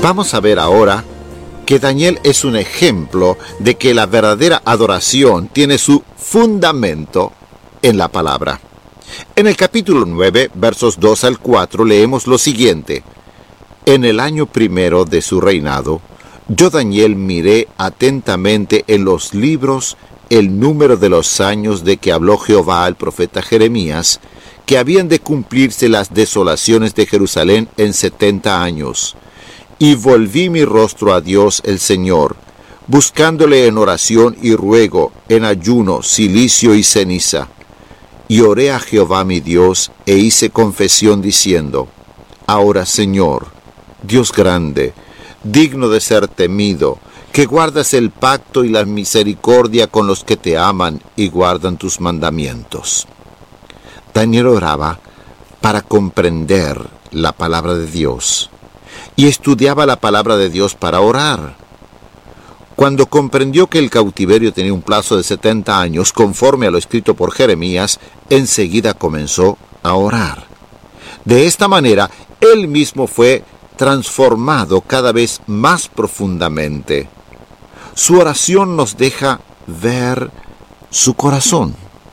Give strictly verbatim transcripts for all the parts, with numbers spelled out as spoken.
Vamos a ver ahora que Daniel es un ejemplo de que la verdadera adoración tiene su fundamento en la palabra. En el capítulo nueve, versos dos al cuatro, leemos lo siguiente: En el año primero de su reinado, yo Daniel miré atentamente en los libros el número de los años de que habló Jehová al profeta Jeremías, que habían de cumplirse las desolaciones de Jerusalén en setenta años. Y volví mi rostro a Dios el Señor, buscándole en oración y ruego, en ayuno, cilicio y ceniza. Y oré a Jehová mi Dios, e hice confesión diciendo: Ahora, Señor, Dios grande, digno de ser temido, que guardas el pacto y la misericordia con los que te aman y guardan tus mandamientos. Daniel oraba para comprender la palabra de Dios y estudiaba la palabra de Dios para orar. Cuando comprendió que el cautiverio tenía un plazo de setenta años, conforme a lo escrito por Jeremías, enseguida comenzó a orar. De esta manera, él mismo fue transformado cada vez más profundamente. Su oración nos deja ver su corazón.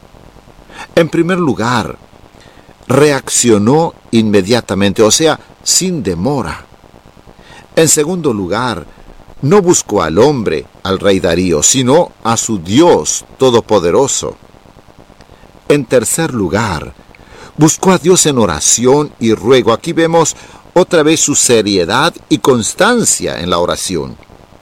En primer lugar, reaccionó inmediatamente, o sea, sin demora. En segundo lugar, no buscó al hombre, al rey Darío, sino a su Dios todopoderoso. En tercer lugar, buscó a Dios en oración y ruego. Aquí vemos otra vez su seriedad y constancia en la oración.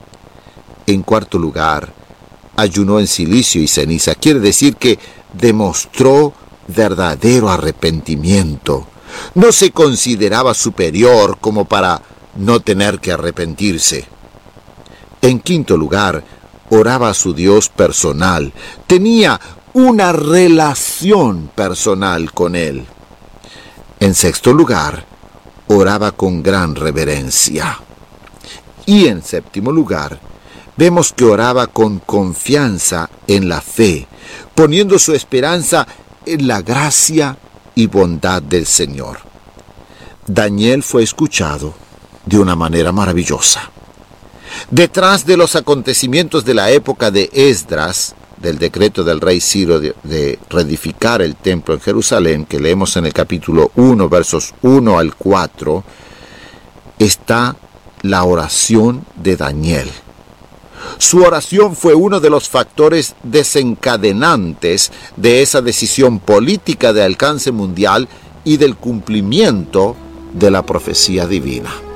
En cuarto lugar, ayunó en cilicio y ceniza. Quiere decir que demostró verdadero arrepentimiento. No se consideraba superior como para no tener que arrepentirse. En quinto lugar, oraba a su Dios personal. Tenía una relación personal con él. En sexto lugar, oraba con gran reverencia. Y en séptimo lugar, vemos que oraba con confianza en la fe, poniendo su esperanza en la gracia y bondad del Señor. Daniel fue escuchado de una manera maravillosa. Detrás de los acontecimientos de la época de Esdras, del decreto del rey Ciro de, de reedificar el templo en Jerusalén, que leemos en el capítulo uno, versos uno al cuatro, está la oración de Daniel. Su oración fue uno de los factores desencadenantes de esa decisión política de alcance mundial y del cumplimiento de la profecía divina.